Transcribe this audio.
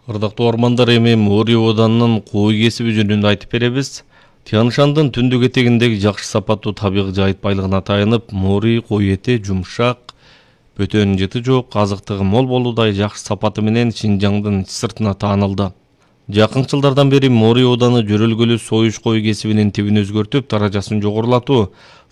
Ырдактуу ормандар, эми Мори Оданынын кой кесиби жөнүндө айтып беребиз. Тянь-Шандын түндүк этегиндеги жакшы сапаттуу табигый жайыт байлыгына таянып, Мори кой эти жумшак, бөтөн жыты жок, азыктыгы мол болуудай жакшы сапаты менен Шинжаңдын ич сыртына таанылды. Жакын жылдардан бери Мори Оданы жөрөлгөлүү союш кой кесибинин тибин өзгөртүп, даражасын жогорулатуу,